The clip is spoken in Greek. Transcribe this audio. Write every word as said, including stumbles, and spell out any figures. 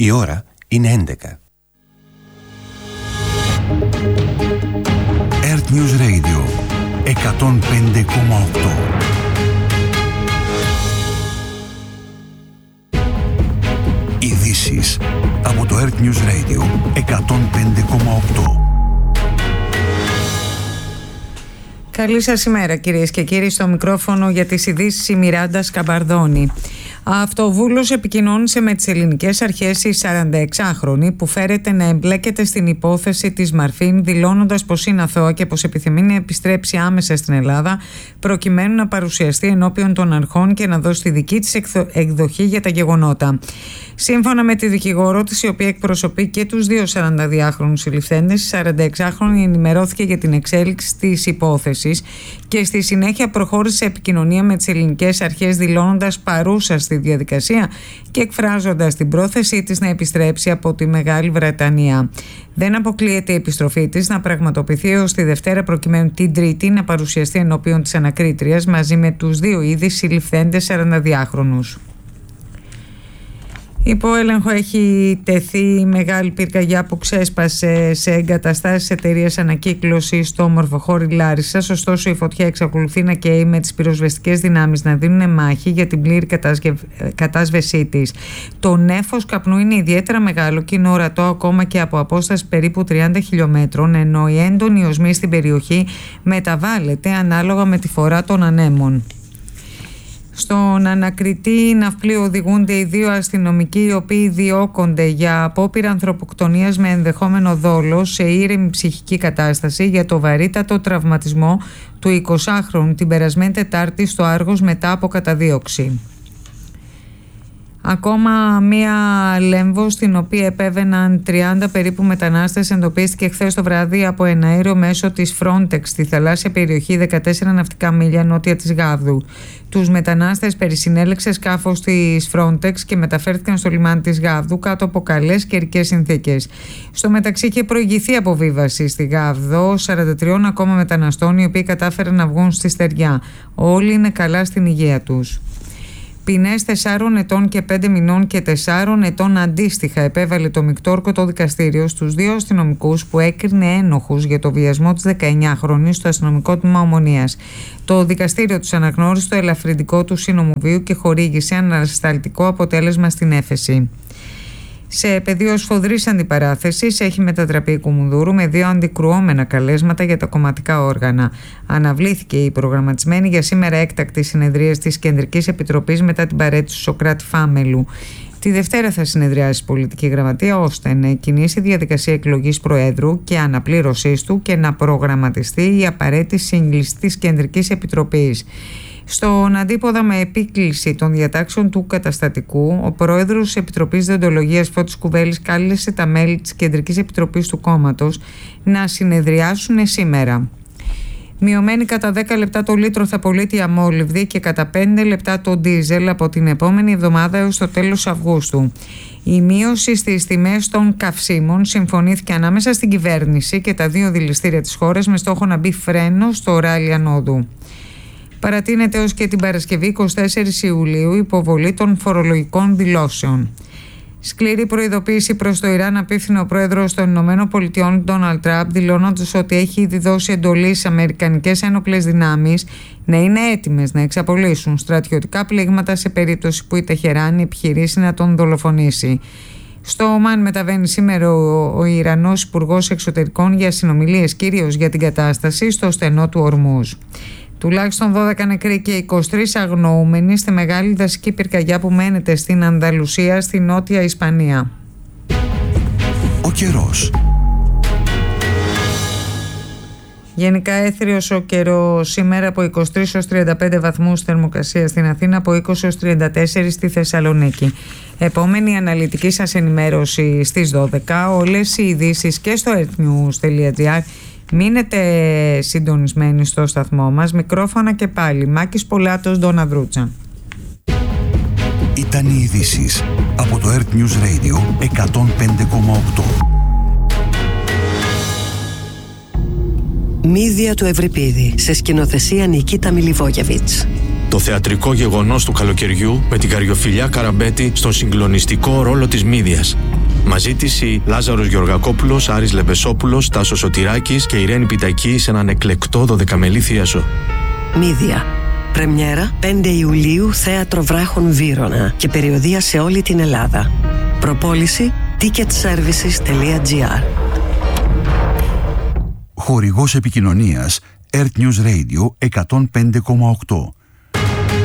Η ώρα είναι έντεκα. Earth News Radio εκατόν πέντε κόμμα οκτώ. Ειδήσεις από το Earth News Radio εκατόν πέντε κόμμα οκτώ. Καλή σας ημέρα κυρίες και κύριοι, στο μικρόφωνο για τις ειδήσεις η Μιράντα Σκαμπαρδόνη. Αυτοβούλος επικοινώνησε με τις ελληνικές αρχές η σαρανταεξάχρονη που φέρεται να εμπλέκεται στην υπόθεση της Μαρφίν, δηλώνοντας πως είναι αθώα και πως επιθυμεί να επιστρέψει άμεσα στην Ελλάδα προκειμένου να παρουσιαστεί ενώπιον των αρχών και να δώσει τη δική της εκδοχή για τα γεγονότα. Σύμφωνα με τη δικηγόρο της, η οποία εκπροσωπεί και τους δύο σαρανταδυάχρονους συλληφθέντες, η σαρανταεξάχρονη ενημερώθηκε για την εξέλιξη της υπόθεσης και στη συνέχεια προχώρησε σε επικοινωνία με τις ελληνικές αρχές, δηλώνοντας παρούσα στη διαδικασία και εκφράζοντας την πρόθεσή της να επιστρέψει από τη Μεγάλη Βρετανία. Δεν αποκλείεται η επιστροφή της να πραγματοποιηθεί ως τη Δευτέρα, προκειμένου την Τρίτη να παρουσιαστεί ενώπιον της ανακρίτριας μαζί με τους δύο ήδη συλληφθέντες σαρανταδυάχρονους. Υπό έλεγχο έχει τεθεί μεγάλη πυρκαγιά που ξέσπασε σε εγκαταστάσεις εταιρείας ανακύκλωσης στο Μορφοχώρι Λάρισσας. Ωστόσο, η φωτιά εξακολουθεί να καίει, με τις πυροσβεστικές δυνάμεις να δίνουν μάχη για την πλήρη κατάσβεσή της. Το νέφος καπνού είναι ιδιαίτερα μεγάλο και είναι ορατό ακόμα και από απόσταση περίπου τριάντα χιλιόμετρων, ενώ η έντονη οσμή στην περιοχή μεταβάλλεται ανάλογα με τη φορά των ανέμων. Στον ανακριτή ναυπλίου οδηγούνται οι δύο αστυνομικοί, οι οποίοι διώκονται για απόπειρα ανθρωποκτονίας με ενδεχόμενο δόλο σε ήρεμη ψυχική κατάσταση για το βαρύτατο τραυματισμό του εικοσάχρονου την περασμένη Τετάρτη στο Άργος μετά από καταδίωξη. Ακόμα μία λέμβος, στην οποία επέβαιναν τριάντα περίπου μετανάστες, εντοπίστηκε χθες το βράδυ από ένα αέριο μέσω της Frontex στη θαλάσσια περιοχή δεκατέσσερα ναυτικά μίλια νότια της Γάβδου. Τους μετανάστες περισυνέλεξε σκάφος της Frontex και μεταφέρθηκαν στο λιμάνι της Γάβδου κάτω από καλές καιρικές συνθήκες. Στο μεταξύ είχε προηγηθεί αποβίβαση στη Γάβδο σαράντα τριών ακόμα μεταναστών, οι οποίοι κατάφεραν να βγουν στη στεριά. Όλοι είναι καλά στην υγεία τους. Ποινές τεσσάρων ετών και πέντε μηνών και τεσσάρων ετών αντίστοιχα επέβαλε το Μικτόρκωτο δικαστήριο στους δύο αστυνομικούς που έκρινε ένοχους για το βιασμό της δεκαεννιάχρονης στο αστυνομικό τμήμα Ομονίας. Το δικαστήριο τους αναγνώρισε το ελαφρυντικό του σύνομου βίου και χορήγησε ανασταλτικό αποτέλεσμα στην έφεση. Σε πεδίο σφοδρής αντιπαράθεσης έχει μετατραπεί η Κουμουνδούρου με δύο αντικρουόμενα καλέσματα για τα κομματικά όργανα. Αναβλήθηκε η προγραμματισμένη για σήμερα έκτακτη συνεδρία της Κεντρικής Επιτροπής μετά την παρέτηση του Σωκράτη Φάμελου. Τη Δευτέρα θα συνεδριάσει η Πολιτική Γραμματεία ώστε να εκκινήσει η διαδικασία εκλογής Προέδρου και αναπλήρωσής του και να προγραμματιστεί η απαραίτητη σύγκληση της Κεντρικής Επιτροπής. Στον αντίποδα με επίκληση των διατάξεων του καταστατικού, ο πρόεδρος της Επιτροπής Δεοντολογίας Φώτης Κουβέλης κάλεσε τα μέλη της Κεντρικής Επιτροπής του κόμματος να συνεδριάσουν σήμερα. Μειωμένη κατά δέκα λεπτά το λίτρο θα πωλείται η αμόλυβδη και κατά πέντε λεπτά το ντίζελ από την επόμενη εβδομάδα έως το τέλος Αυγούστου. Η μείωση στις τιμές των καυσίμων συμφωνήθηκε ανάμεσα στην κυβέρνηση και τα δύο δηληστήρια της χώρας με στόχο να μπει φρένο στο ράλι ανόδου. Παρατείνεται ως και την Παρασκευή εικοστή τέταρτη Ιουλίου υποβολή των φορολογικών δηλώσεων. Σκληρή προειδοποίηση προς το Ιράν απίφθινε ο πρόεδρος των Ηνωμένων Πολιτειών, Ντόναλντ Τραμπ, δηλώνοντας ότι έχει ήδη δώσει εντολή στις αμερικανικές ένοπλες δυνάμεις να είναι έτοιμες να εξαπολύσουν στρατιωτικά πλήγματα σε περίπτωση που η Τεχεράν επιχειρήσει να τον δολοφονήσει. Στο Ομάν μεταβαίνει σήμερα ο, ο Ιρανός Υπουργός Εξωτερικών για συνομιλίες κυρίως για την κατάσταση στο στενό του Ορμούζ. Τουλάχιστον δώδεκα νεκροί και είκοσι τρεις αγνοούμενοι στη μεγάλη δασική πυρκαγιά που μένεται στην Ανδαλουσία, στη Νότια Ισπανία. Ο καιρός. Γενικά έθριος ο καιρός σήμερα, από είκοσι τρεις έως τριάντα πέντε βαθμούς θερμοκρασία στην Αθήνα, από είκοσι έως τριάντα τέσσερα στη Θεσσαλονίκη. Επόμενη αναλυτική σας ενημέρωση στις δώδεκα. Όλες οι ειδήσεις και στο earthnews τελεία gr. Μείνετε συντονισμένοι στο σταθμό μας. Μικρόφωνα και πάλι Μάκης Πολάτος, Ντόνα Βρούτσα. Ήταν οι ειδήσεις από το Earth News Radio εκατόν πέντε κόμμα οκτώ. Μύδια του Ευρυπίδη, σε σκηνοθεσία Νικίτα Μιλιβόγεβιτς. Το θεατρικό γεγονός του καλοκαιριού με την Καριοφιλιά Καραμπέτη στον συγκλονιστικό ρόλο της Μύδιας. Μαζί της οι Λάζαρος Γεωργακόπουλος, Άρης Λεμπεσόπουλος, Τάσος Σωτηράκης και Ιρένη Πιτακή σε έναν εκλεκτό δωδεκαμελή θίασο. Μύδια. Πρεμιέρα πέντε Ιουλίου, Θέατρο Βράχων Βύρωνα και περιοδεία σε όλη την Ελλάδα. Προπόληση ticketservices τελεία gr. Χορηγός επικοινωνίας Earth News Radio εκατόν πέντε κόμμα οκτώ.